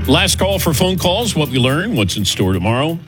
Last call for phone calls. What we learn, what's in store tomorrow.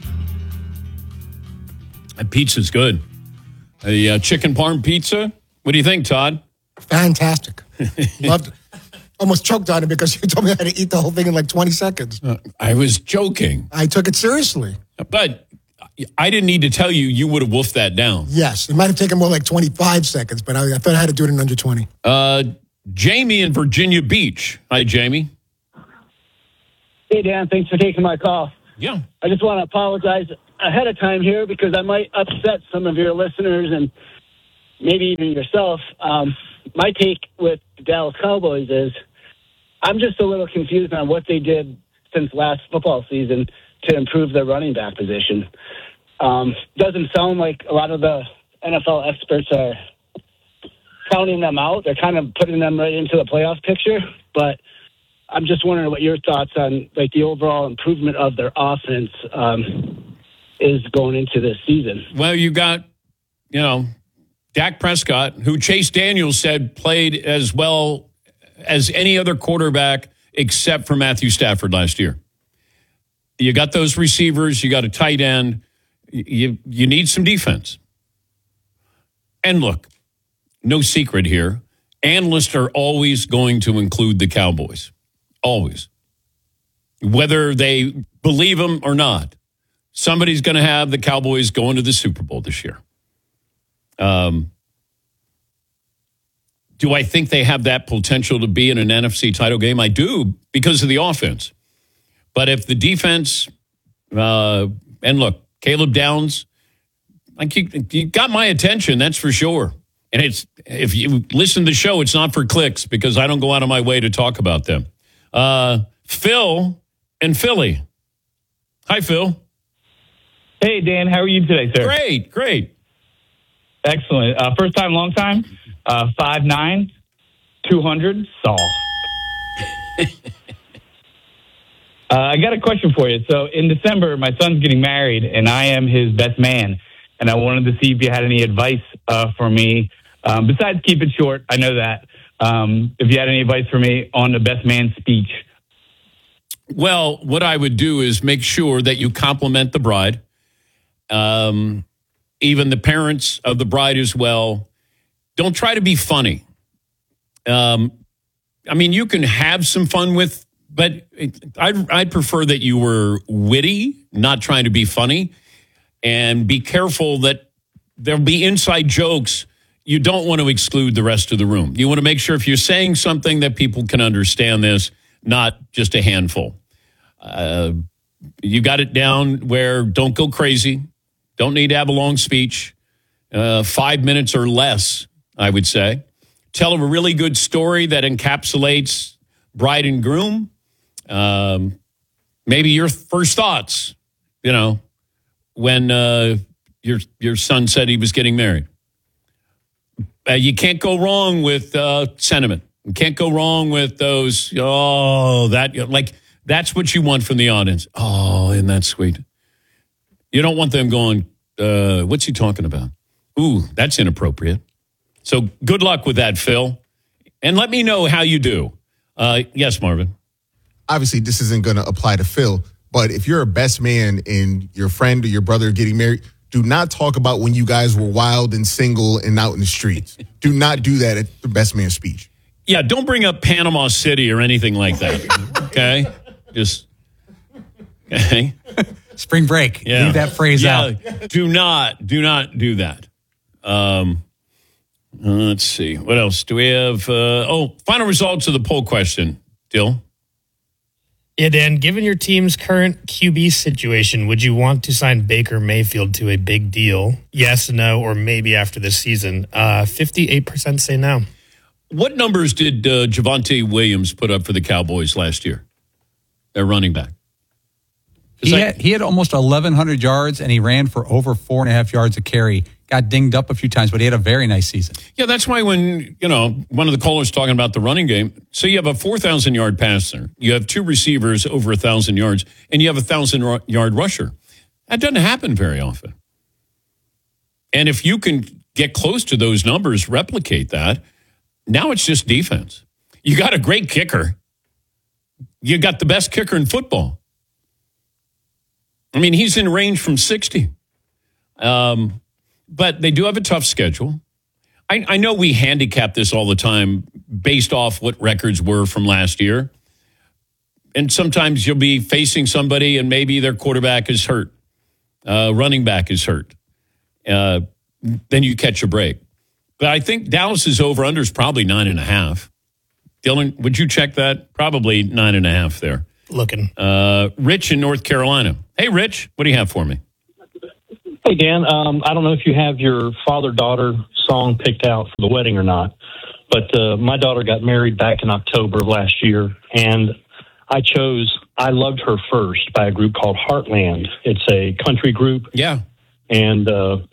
That pizza's good. A chicken parm pizza. What do you think, Todd? Fantastic. Loved it. Almost choked on it because you told me I had to eat the whole thing in like 20 seconds. I was joking. I took it seriously. But I didn't need to tell you, you would have wolfed that down. Yes. It might have taken more like 25 seconds, but I thought I had to do it in under 20. Jamie in Virginia Beach. Hi, Jamie. Hey, Dan. Thanks for taking my call. Yeah. I just want to apologize ahead of time here because I might upset some of your listeners and maybe even yourself. My take with the Dallas Cowboys is I'm just a little confused on what they did since last football season to improve their running back position. Doesn't sound like a lot of the NFL experts are counting them out. They're kind of putting them right into the playoff picture, but I'm just wondering what your thoughts on like the overall improvement of their offense is going into this season. Well, you got, Dak Prescott, who Chase Daniels said played as well as any other quarterback except for Matthew Stafford last year. You got those receivers. You got a tight end. You need some defense. And look, no secret here. Analysts are always going to include the Cowboys. Always. Whether they believe them or not, somebody's going to have the Cowboys going to the Super Bowl this year. Do I think they have that potential to be in an NFC title game? I do, because of the offense. But if the defense, and look, Caleb Downs, like you got my attention, that's for sure. And if you listen to the show, it's not for clicks because I don't go out of my way to talk about them. Phil in Philly. Hi, Phil. Hey, Dan. How are you today, sir? Great. Excellent. First time, long time. 5'9", 200, soft. I got a question for you. So in December, my son's getting married, and I am his best man. And I wanted to see if you had any advice for me. Besides, keep it short. I know that. If you had any advice for me on the best man speech. Well, what I would do is make sure that you compliment the bride, even the parents of the bride as well. Don't try to be funny. You can have some fun with, but I'd prefer that you were witty, not trying to be funny, and be careful that there'll be inside jokes. You don't want to exclude the rest of the room. You want to make sure if you're saying something that people can understand this, not just a handful. You got it down where don't go crazy. Don't need to have a long speech. 5 minutes or less, I would say. Tell a really good story that encapsulates bride and groom. Maybe your first thoughts, when your son said he was getting married. You can't go wrong with sentiment. You can't go wrong with those, that's what you want from the audience. Oh, isn't that sweet? You don't want them going, what's he talking about? Ooh, that's inappropriate. So good luck with that, Phil. And let me know how you do. Yes, Marvin. Obviously, this isn't going to apply to Phil, but if you're a best man and your friend or your brother getting married, do not talk about when you guys were wild and single and out in the streets. Do not do that at the best man speech. Yeah, don't bring up Panama City or anything like that. Okay? Okay? Spring break. Yeah. Leave that phrase out. Do not do that. Let's see. What else? Do we have? Final results of the poll question. Dill? Yeah, Dan, given your team's current QB situation, would you want to sign Baker Mayfield to a big deal? Yes, no, or maybe after this season? 58% say no. What numbers did Javonte Williams put up for the Cowboys last year? Their running back. He had almost 1,100 yards, and he ran for over 4.5 yards a carry. Got dinged up a few times, but he had a very nice season. Yeah, that's why when, one of the callers talking about the running game, so you have a 4,000-yard passer, you have two receivers over 1,000 yards, and you have a 1,000-yard rusher. That doesn't happen very often. And if you can get close to those numbers, replicate that, now it's just defense. You got a great kicker. You got the best kicker in football. I mean, he's in range from 60. But they do have a tough schedule. I know we handicap this all the time based off what records were from last year. And sometimes you'll be facing somebody and maybe their quarterback is hurt. Running back is hurt. Then you catch a break. But I think Dallas's over-under is probably 9.5. Dylan, would you check that? Probably 9.5 there. Looking. Rich in North Carolina. Hey, Rich, what do you have for me? Hey, Dan. I don't know if you have your father-daughter song picked out for the wedding or not, but my daughter got married back in October of last year, and I chose I Loved Her First by a group called Heartland. It's a country group. Yeah. And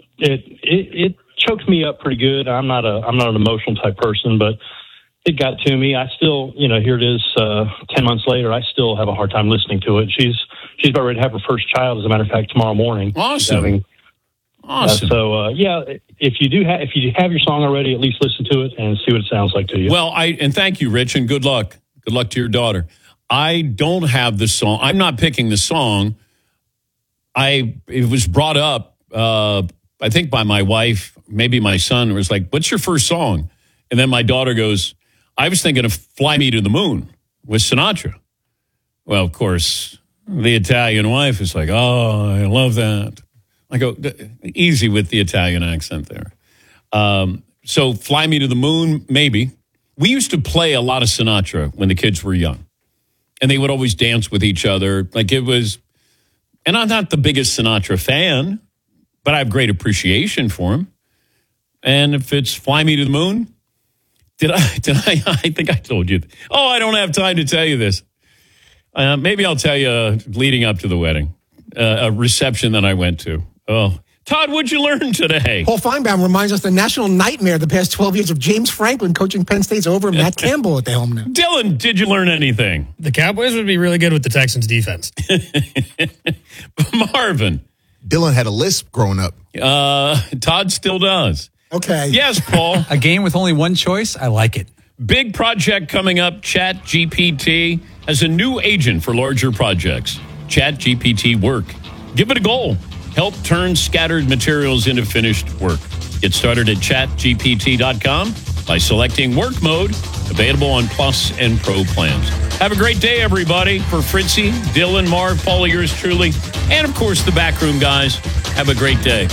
it choked me up pretty good. I'm not an emotional type person, but it got to me. I still, here it is 10 months later, I still have a hard time listening to it. She's about ready to have her first child, as a matter of fact, tomorrow morning. Awesome. Awesome. If you have your song already, at least listen to it and see what it sounds like to you. Well, and thank you, Rich, and good luck. Good luck to your daughter. I don't have the song. I'm not picking the song. It was brought up, I think, by my wife, maybe my son, was like, "What's your first song?" And then my daughter goes, "I was thinking of Fly Me to the Moon with Sinatra." Well, of course, the Italian wife is like, "Oh, I love that." I go, easy with the Italian accent there. So Fly Me to the Moon, maybe. We used to play a lot of Sinatra when the kids were young. And they would always dance with each other. Like it was, and I'm not the biggest Sinatra fan, but I have great appreciation for him. And if it's Fly Me to the Moon, I think I told you. Oh, I don't have time to tell you this. Maybe I'll tell you leading up to the wedding, a reception that I went to. Oh, Todd, what'd you learn today? Paul Feinbaum reminds us the national nightmare the past 12 years of James Franklin coaching Penn State's over Matt Campbell at the helm now. Dylan, did you learn anything? The Cowboys would be really good with the Texans defense. Marvin. Dylan had a lisp growing up. Todd still does. Okay. Yes, Paul. A game with only one choice? I like it. Big project coming up. ChatGPT has a new agent for larger projects. ChatGPT Work. Give it a goal. Help turn scattered materials into finished work. Get started at chatgpt.com by selecting work mode, available on Plus and Pro plans. Have a great day, everybody. For Fritzy, Dylan, Marv, Paul, yours truly, and of course the backroom guys, have a great day.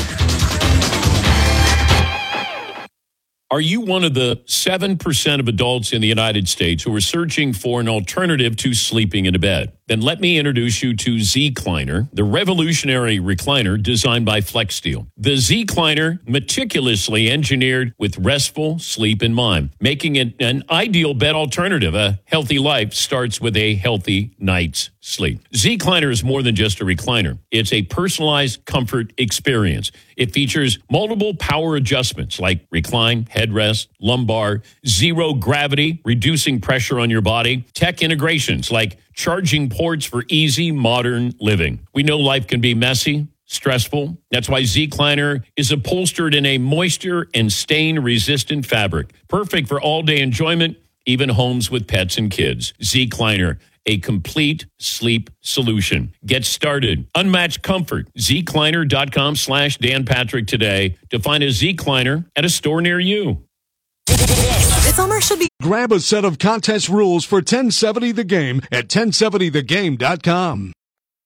Are you one of the 7% of adults in the United States who are searching for an alternative to sleeping in a bed? Then let me introduce you to Zecliner, the revolutionary recliner designed by FlexSteel. The Zecliner, meticulously engineered with restful sleep in mind, making it an ideal bed alternative. A healthy life starts with a healthy night's sleep. Zecliner is more than just a recliner. It's a personalized comfort experience. It features multiple power adjustments like recline, headrest, lumbar, zero gravity, reducing pressure on your body, tech integrations like charging ports for easy modern living. We know life can be messy, stressful. That's why Zecliner is upholstered in a moisture and stain-resistant fabric. Perfect for all-day enjoyment, even homes with pets and kids. Zecliner, a complete sleep solution. Get started. Unmatched comfort. Zecliner.com/Dan Patrick today to find a Zecliner at a store near you. This summer should be. Grab a set of contest rules for 1070 The Game at 1070thegame.com.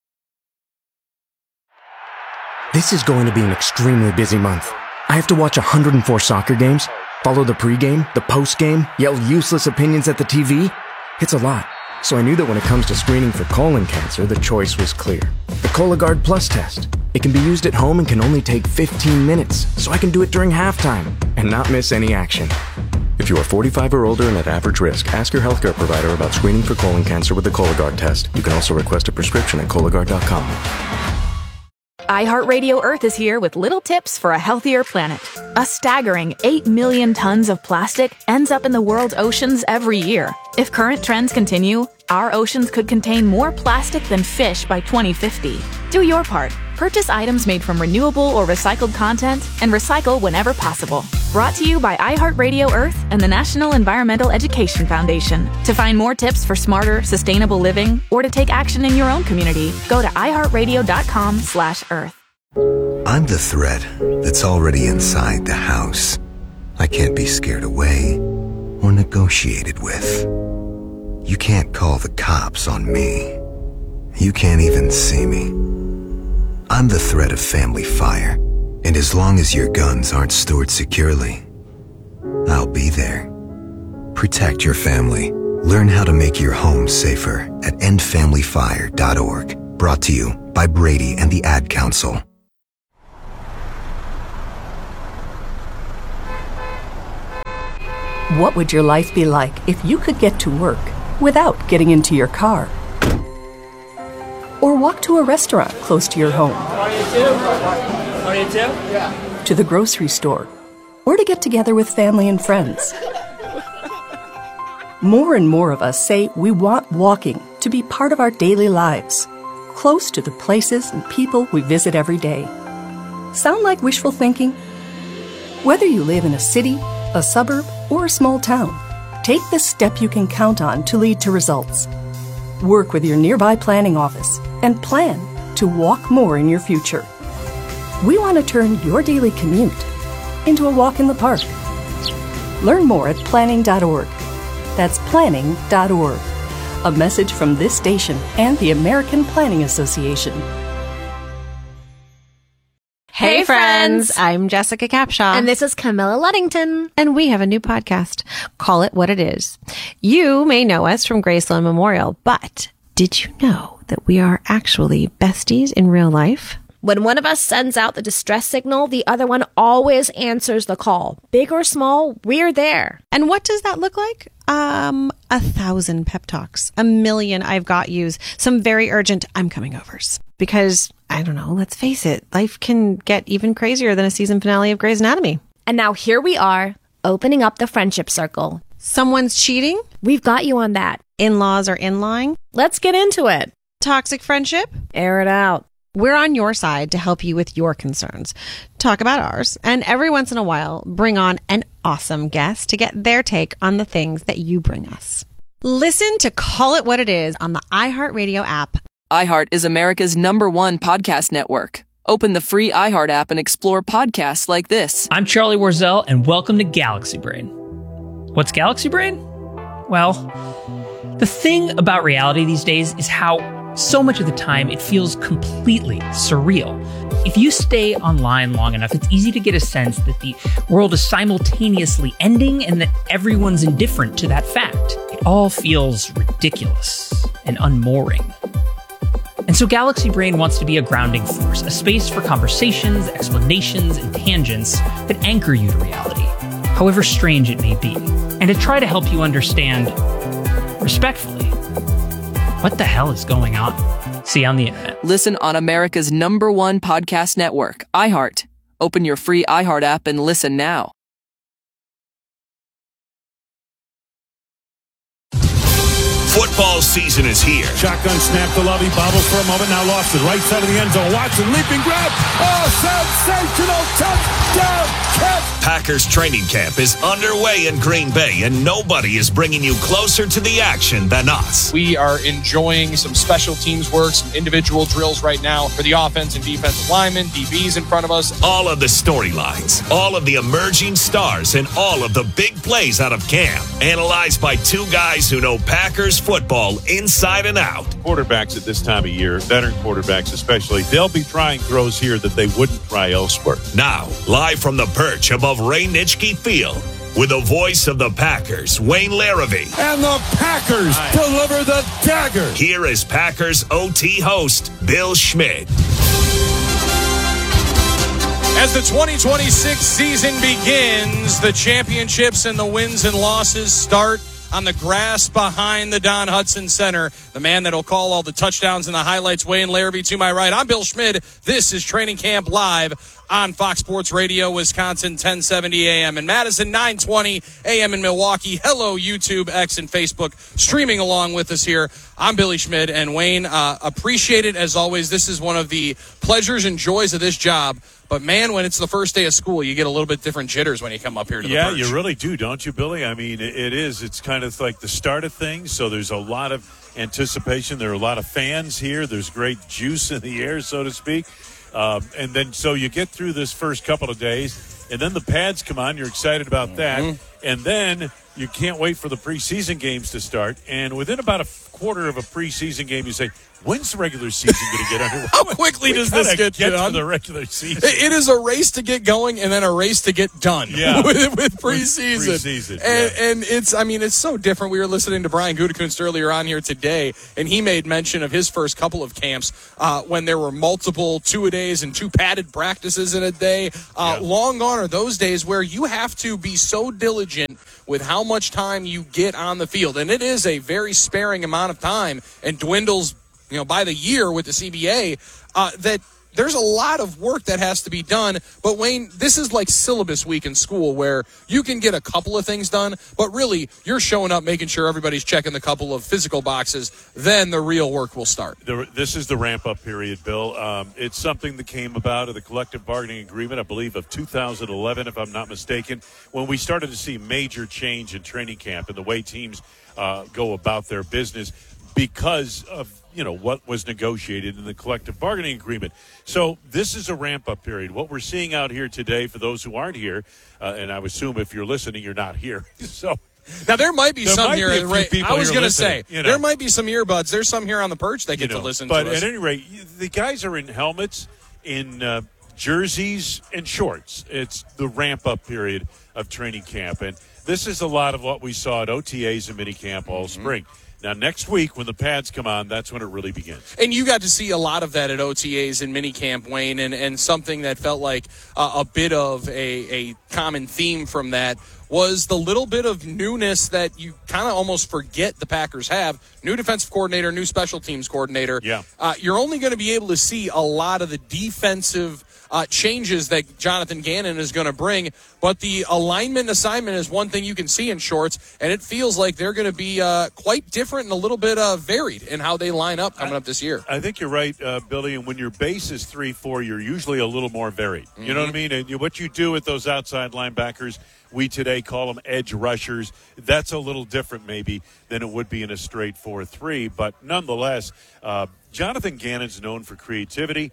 This is going to be an extremely busy month. I have to watch 104 soccer games, follow the pregame, the postgame, yell useless opinions at the TV. It's a lot. So I knew that when it comes to screening for colon cancer, the choice was clear. The Cologuard Plus test. It can be used at home and can only take 15 minutes, so I can do it during halftime and not miss any action. If you are 45 or older and at average risk, ask your healthcare provider about screening for colon cancer with the Cologuard test. You can also request a prescription at Cologuard.com. iHeartRadio Earth is here with little tips for a healthier planet. A staggering 8 million tons of plastic ends up in the world's oceans every year. If current trends continue, our oceans could contain more plastic than fish by 2050. Do your part. Purchase items made from renewable or recycled content and recycle whenever possible. Brought to you by iHeartRadio Earth and the National Environmental Education Foundation. To find more tips for smarter, sustainable living or to take action in your own community, go to iHeartRadio.com/Earth. I'm the threat that's already inside the house. I can't be scared away or negotiated with. You can't call the cops on me. You can't even see me. I'm the threat of family fire, and as long as your guns aren't stored securely, I'll be there. Protect your family. Learn how to make your home safer at endfamilyfire.org. Brought to you by Brady and the Ad Council. What would your life be like if you could get to work without getting into your car? Or walk to a restaurant close to your home? To the grocery store? Or to get together with family and friends? More and more of us say we want walking to be part of our daily lives, close to the places and people we visit every day. Sound like wishful thinking? Whether you live in a city, a suburb, or a small town, take the step you can count on to lead to results. Work with your nearby planning office and plan to walk more in your future. We want to turn your daily commute into a walk in the park. Learn more at planning.org. That's planning.org. A message from this station and the American Planning Association. Hey friends, I'm Jessica Capshaw. And this is Camilla Luddington. And we have a new podcast, Call It What It Is. You may know us from Graceland Memorial, but did you know that we are actually besties in real life? When one of us sends out the distress signal, the other one always answers the call. Big or small, we're there. And what does that look like? 1,000 pep talks, 1,000,000 I've got yous, some very urgent I'm coming overs. Because, I don't know, let's face it, life can get even crazier than a season finale of Grey's Anatomy. And now here we are, opening up the friendship circle. Someone's cheating? We've got you on that. In-laws are in-lying? Let's get into it. Toxic friendship? Air it out. We're on your side to help you with your concerns. Talk about ours, and every once in a while, bring on an awesome guest to get their take on the things that you bring us. Listen to Call It What It Is on the iHeartRadio app. iHeart is America's #1 podcast network. Open the free iHeart app and explore podcasts like this. I'm Charlie Warzel, and welcome to Galaxy Brain. What's Galaxy Brain? Well, the thing about reality these days is how so much of the time it feels completely surreal. If you stay online long enough, it's easy to get a sense that the world is simultaneously ending and that everyone's indifferent to that fact. It all feels ridiculous and unmooring. And so Galaxy Brain wants to be a grounding force, a space for conversations, explanations, and tangents that anchor you to reality, however strange it may be, and to try to help you understand, respectfully, what the hell is going on? See you on the internet. Listen on America's #1 podcast network, iHeart. Open your free iHeart app and listen now. Football season is here. Shotgun snap to Lovey, bobbles for a moment, now lost it. Right side of the end zone. Watson leaping grab. Oh, sensational touchdown catch. Packers training camp is underway in Green Bay, and nobody is bringing you closer to the action than us. We are enjoying some special teams work, some individual drills right now for the offense and defensive linemen, DBs in front of us. All of the storylines, all of the emerging stars, and all of the big plays out of camp. Analyzed by two guys who know Packers football inside and out. Quarterbacks at this time of year, veteran quarterbacks especially, they'll be trying throws here that they wouldn't try elsewhere. Now, live from the perch above Ray Nitschke Field, with the voice of the Packers, Wayne Larrivee. And the Packers deliver the dagger. Here is Packers OT host, Bill Schmidt. As the 2026 season begins, the championships and the wins and losses start on the grass behind the Don Hudson Center. The man that'll call all the touchdowns and the highlights, Wayne Larrivee to my right. I'm Bill Schmidt. This is Training Camp Live on Fox Sports Radio, Wisconsin, 1070 AM in Madison, 920 AM in Milwaukee. Hello, YouTube, X, and Facebook, streaming along with us here. I'm Billy Schmidt, and Wayne, appreciate it as always. This is one of the pleasures and joys of this job. But, man, when it's the first day of school, you get a little bit different jitters when you come up here to the perch. Yeah, you really do, don't you, Billy? I mean, it is. It's kind of like the start of things, so there's a lot of anticipation. There are a lot of fans here. There's great juice in the air, so to speak. And then so you get through this first couple of days, and then the pads come on. You're excited about that. And then you can't wait for the preseason games to start. And within about a quarter of a preseason game, you say, when's the regular season going to get underway? How quickly does this get done? To the regular season. It is a race to get going and then a race to get done with preseason. And it's so different. We were listening to Brian Gutekunst earlier on here today, and he made mention of his first couple of camps when there were multiple two-a-days and two padded practices in a day. Long gone are those days where you have to be so diligent with how much time you get on the field. And it is a very sparing amount of time and dwindles by the year with the CBA, that there's a lot of work that has to be done. But, Wayne, this is like syllabus week in school where you can get a couple of things done, but really you're showing up, making sure everybody's checking the couple of physical boxes. Then the real work will start. This is the ramp-up period, Bill. It's something that came about of the collective bargaining agreement, I believe, of 2011, if I'm not mistaken, when we started to see major change in training camp and the way teams go about their business because of what was negotiated in the collective bargaining agreement. So this is a ramp-up period. What we're seeing out here today, for those who aren't here, and I assume if you're listening, you're not here. So now there might be some here. I was going to say there might be some earbuds. There's some here on the perch that get to listen. But to us. At any rate, the guys are in helmets, in jerseys, and shorts. It's the ramp-up period of training camp, and this is a lot of what we saw at OTAs and minicamp all spring. Now, next week, when the pads come on, that's when it really begins. And you got to see a lot of that at OTAs and minicamp, Wayne, and something that felt like a bit of a common theme from that was the little bit of newness that you kind of almost forget the Packers have. New defensive coordinator, new special teams coordinator. Yeah. You're only going to be able to see a lot of the defensive changes that Jonathan Gannon is going to bring, but the alignment and assignment is one thing you can see in shorts, and it feels like they're going to be quite different and a little bit varied in how they line up coming up this year. I think you're right, Billy, and when your base is 3-4, you're usually a little more varied. You know what I mean? And what you do with those outside linebackers, we today call them edge rushers. That's a little different maybe than it would be in a straight 4-3, but nonetheless, Jonathan Gannon's known for creativity,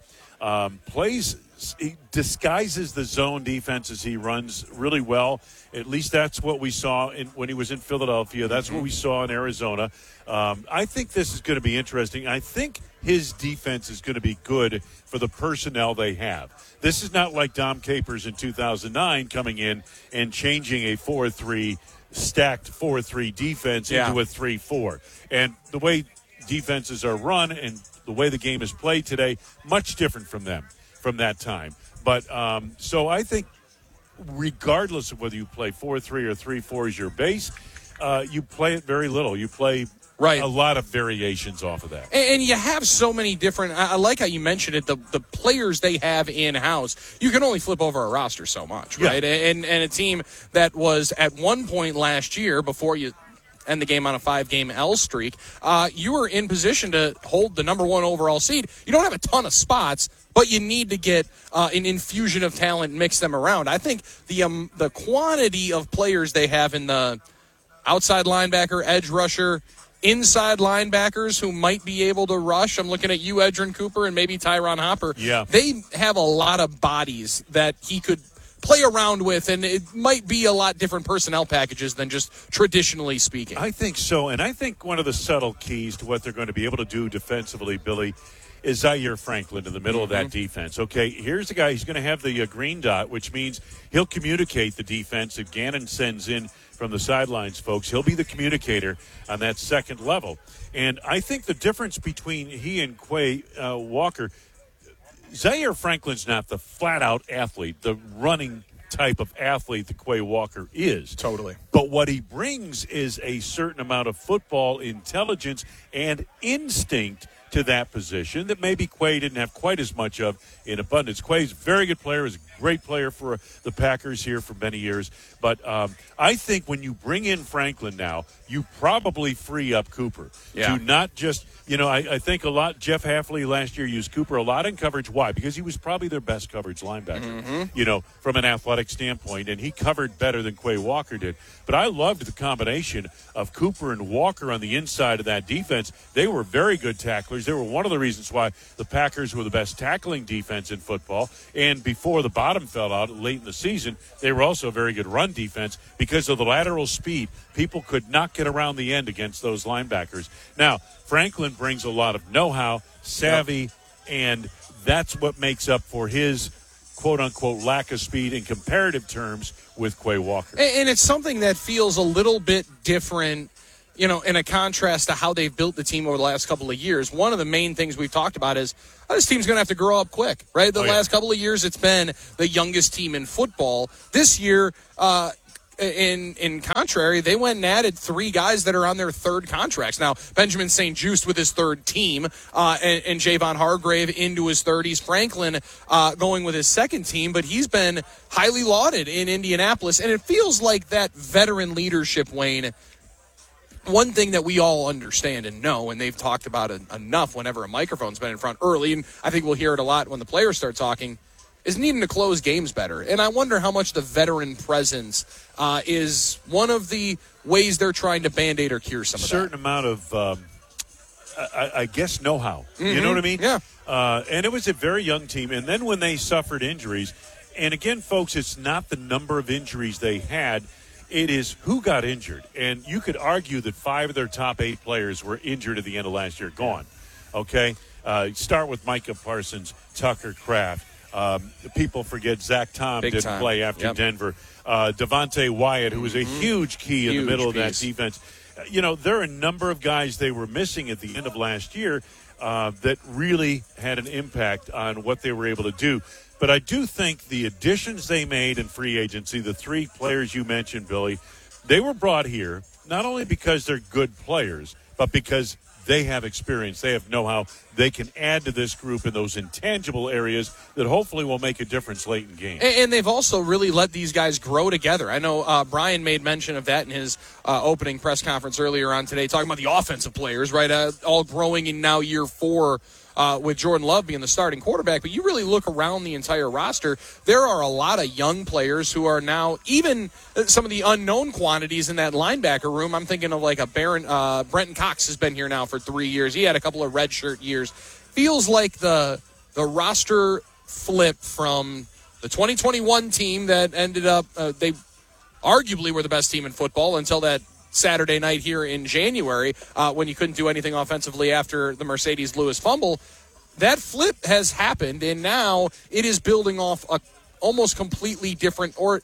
he disguises the zone defenses he runs really well. At least that's what we saw when he was in Philadelphia. That's what we saw in Arizona. I think this is going to be interesting. I think his defense is going to be good for the personnel they have. This is not like Dom Capers in 2009 coming in and changing a 4-3, stacked 4-3 defense into a 3-4. And the way defenses are run and the way the game is played today, much different from that time. But so I think regardless of whether you play 4-3 or 3-4 as your base, you play it very little. You play a lot of variations off of that. And you have so many different, I like how you mentioned it, the players they have in-house. You can only flip over a roster so much, right? And a team that was at one point last year, before you end the game on a 5-game L streak, you were in position to hold the number 1 overall seed. You don't have a ton of spots, but you need to get an infusion of talent and mix them around. I think the quantity of players they have in the outside linebacker, edge rusher, inside linebackers who might be able to rush. I'm looking at you, Edgerrin Cooper, and maybe Tyron Hopper. Yeah. They have a lot of bodies that he could play around with, and it might be a lot different personnel packages than just traditionally speaking. I think so, and I think one of the subtle keys to what they're going to be able to do defensively, Billy, is Zaire Franklin in the middle of that defense. Okay, here's the guy. He's going to have the green dot, which means he'll communicate the defense that Gannon sends in from the sidelines, folks. He'll be the communicator on that second level. And I think the difference between he and Quay Walker, Zaire Franklin's not the flat-out athlete, the running type of athlete that Quay Walker is. Totally. But what he brings is a certain amount of football intelligence and instinct to that position that maybe Quay didn't have quite as much of in abundance. Quay's a very good player, is a great player for the Packers here for many years. But I think when you bring in Franklin now, you probably free up Cooper to not just, I think a lot, Jeff Hafley last year used Cooper a lot in coverage. Why? Because he was probably their best coverage linebacker, from an athletic standpoint, and he covered better than Quay Walker did. But I loved the combination of Cooper and Walker on the inside of that defense. They were very good tacklers. They were one of the reasons why the Packers were the best tackling defense in football. And before the bottom fell out late in the season, they were also a very good run defense because of the lateral speed. People could not get around the end against those linebackers. Now, Franklin brings a lot of know-how, savvy, and that's what makes up for his quote-unquote lack of speed in comparative terms with Quay Walker. And it's something that feels a little bit different, in a contrast to how they've built the team over the last couple of years. One of the main things we've talked about is this team's going to have to grow up quick, right? The last couple of years, it's been the youngest team in football. This year, in contrary, they went and added 3 guys that are on their third contracts. Now, Benjamin St. Juste with his third team, and Javon Hargrave into his 30s. Franklin going with his second team, but he's been highly lauded in Indianapolis. And it feels like that veteran leadership, Wayne, one thing that we all understand and know, and they've talked about it enough whenever a microphone's been in front early, and I think we'll hear it a lot when the players start talking, is needing to close games better. And I wonder how much the veteran presence is one of the ways they're trying to Band-Aid or cure some of that. A certain amount of, I guess, know-how. Mm-hmm. You know what I mean? Yeah. And it was a very young team. And then when they suffered injuries, and again, folks, it's not the number of injuries they had, it is who got injured. And you could argue that 5 of their top 8 players were injured at the end of last year, gone. Okay? Start with Micah Parsons, Tucker Kraft. People forget Zach Tom didn't play after Denver. Devontae Wyatt, who was a huge key in the middle of that defense. There are a number of guys they were missing at the end of last year that really had an impact on what they were able to do. But I do think the additions they made in free agency, the 3 players you mentioned, Billy, they were brought here not only because they're good players, but because they have experience, they have know-how, they can add to this group in those intangible areas that hopefully will make a difference late in games. And they've also really let these guys grow together. I know Brian made mention of that in his opening press conference earlier on today, talking about the offensive players, right, all growing in now year 4 with Jordan Love being the starting quarterback. But you really look around the entire roster, there are a lot of young players who are now, even some of the unknown quantities in that linebacker room. I'm thinking of like Brenton Cox has been here now for 3 years. He had a couple of redshirt years. Feels like the roster flip from the 2021 team that ended up, they arguably were the best team in football until that Saturday night here in January when you couldn't do anything offensively after the Mercedes Lewis fumble. That flip has happened, and now it is building off a almost completely different core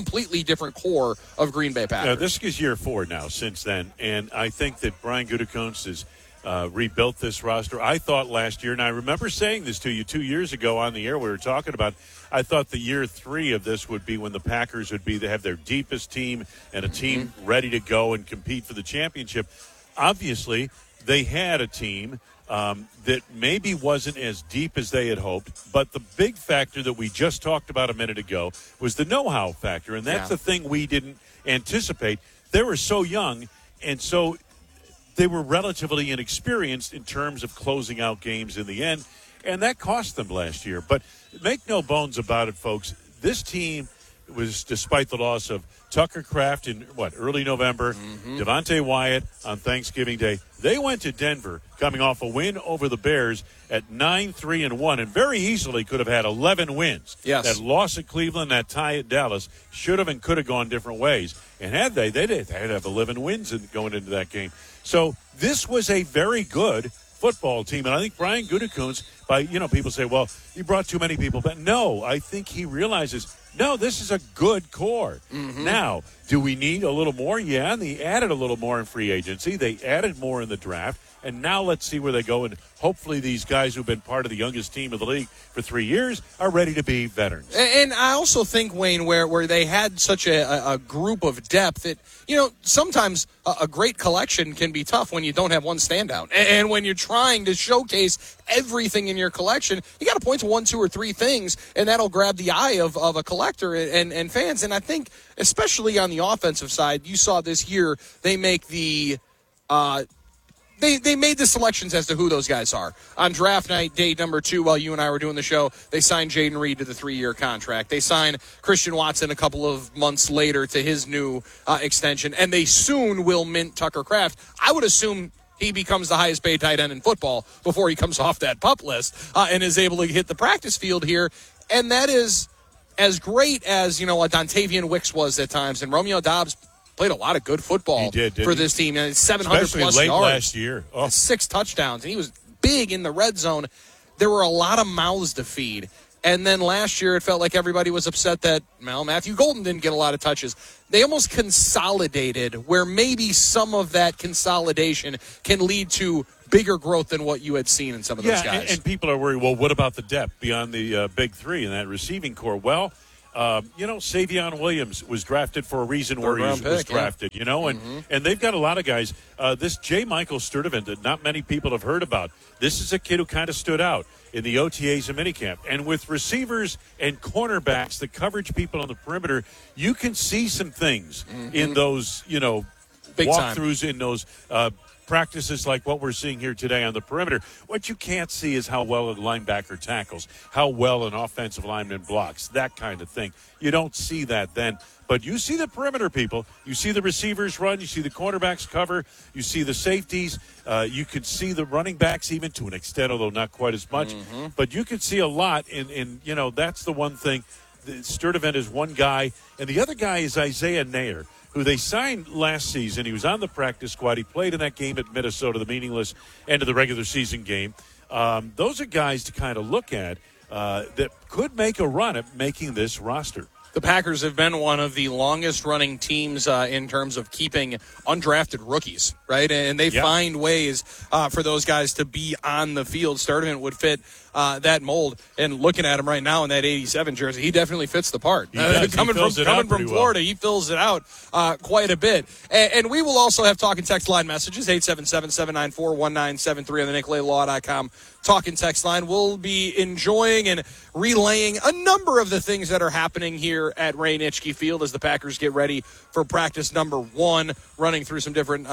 of Green Bay Packers. Yeah, this is year 4 now since then, and I think that Brian Gutekunst has rebuilt this roster. I thought last year, and I remember saying this to you 2 years ago on the air, we were talking about, I thought the year 3 of this would be when the Packers would be, they have their deepest team and a team ready to go and compete for the championship. Obviously, they had a team that maybe wasn't as deep as they had hoped, but the big factor that we just talked about a minute ago was the know-how factor, and that's the thing we didn't anticipate. They were so young, and so they were relatively inexperienced in terms of closing out games in the end, and that cost them last year. But make no bones about it, folks, this team was, despite the loss of Tucker Kraft in, early November, Devontae Wyatt on Thanksgiving Day, they went to Denver coming off a win over the Bears at 9-3-1, and very easily could have had 11 wins. Yes. That loss at Cleveland, that tie at Dallas, should have and could have gone different ways. And had they'd have 11 wins going into that game. So this was a very good football team. And I think Brian Gutekunst, people say, well, he brought too many people. But no, I think he realizes, no, this is a good core. Now, do we need a little more? Yeah, and they added a little more in free agency. They added more in the draft. and now let's see where they go. And hopefully these guys who've been part of the youngest team of the league for 3 years are ready to be veterans. And I also think, Wayne, where they had such a group of depth that, sometimes a great collection can be tough when you don't have one standout. And when you're trying to showcase everything in your collection, you got to point to 1, 2, or 3 things, and that'll grab the eye of a collector and fans. And I think, especially on the offensive side, you saw this year, they make the They made the selections as to who those guys are. On draft night, day number 2, while you and I were doing the show, they signed Jaden Reed to the 3-year contract. They signed Christian Watson a couple of months later to his new extension, and they soon will mint Tucker Kraft. I would assume he becomes the highest paid tight end in football before he comes off that PUP list and is able to hit the practice field here. And that is as great as, a Dontavian Wicks was at times, and Romeo Doubs played a lot of good football for this team. 700-plus late yards. Last year. 6 touchdowns. And he was big in the red zone. There were a lot of mouths to feed. And then last year, it felt like everybody was upset that, Matthew Golden didn't get a lot of touches. They almost consolidated, where maybe some of that consolidation can lead to bigger growth than what you had seen in some of those guys. And people are worried, well, what about the depth beyond the big three in that receiving core? Well, Savion Williams was drafted for a reason where he was drafted, and they've got a lot of guys. This J. Michael Sturdivant that not many people have heard about. This is a kid who kind of stood out in the OTAs and minicamp. And with receivers and cornerbacks, the coverage people on the perimeter, you can see some things in those, Big walkthroughs time. in those practices like what we're seeing here today on the perimeter. What you can't see is how well a linebacker tackles, how well an offensive lineman blocks, that kind of thing. You don't see that then. But you see the perimeter people. You see the receivers run. You see the cornerbacks cover. You see the safeties. You can see the running backs even to an extent, although not quite as much. But you can see a lot. And that's the one thing. Sturdivant is one guy. And the other guy is Isaiah Nair, who they signed last season. He was on the practice squad. He played in that game at Minnesota, the meaningless end of the regular season game. Those are guys to kind of look at that could make a run at making this roster. The Packers have been one of the longest-running teams in terms of keeping undrafted rookies, right? And they find ways for those guys to be on the field. Sturdivant would fit that mold. And looking at him right now in that 87 jersey, he definitely fits the part. Coming from Florida, he fills it out quite a bit. And we will also have talk and text line messages, 877-794-1973 on the NickLayLaw.com talk and text line. We'll be enjoying and relaying a number of the things that are happening here at Ray Nitschke Field as the Packers get ready for practice number 1, running through some different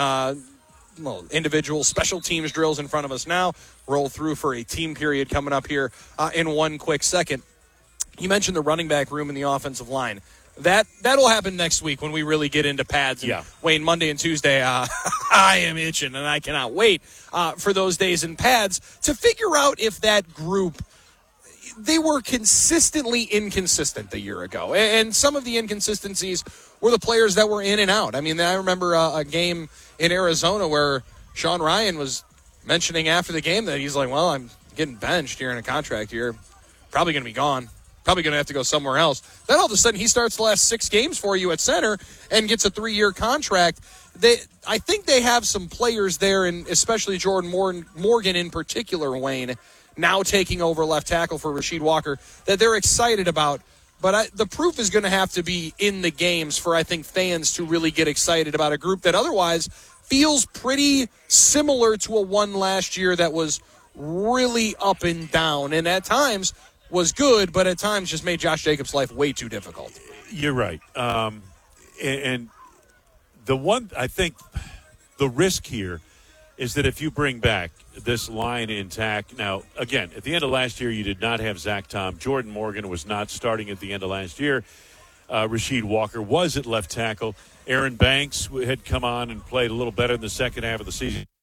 individual special teams drills in front of us now. Roll through for a team period coming up here in one quick second. You mentioned the running back room and the offensive line. That'll happen next week when we really get into pads. And Wayne, Monday and Tuesday, I am itching, and I cannot wait for those days in pads to figure out if that group, they were consistently inconsistent a year ago. And some of the inconsistencies were the players that were in and out. I mean, I remember a game in Arizona where Sean Ryan was mentioning after the game that he's like, well, I'm getting benched here in a contract year. Probably going to be gone. Probably going to have to go somewhere else. Then all of a sudden he starts the last 6 games for you at center and gets a 3-year contract. I think they have some players there, and especially Jordan Morgan in particular, Wayne, now taking over left tackle for Rasheed Walker, that they're excited about. But the proof is going to have to be in the games for, I think, fans to really get excited about a group that otherwise feels pretty similar to a one last year that was really up and down, and at times was good, but at times just made Josh Jacobs' life way too difficult. You're right. And the one, I think, the risk here is that if you bring back this line intact, now, again, at the end of last year, you did not have Zach Tom. Jordan Morgan was not starting at the end of last year. Rasheed Walker was at left tackle. Aaron Banks had come on and played a little better in the second half of the season.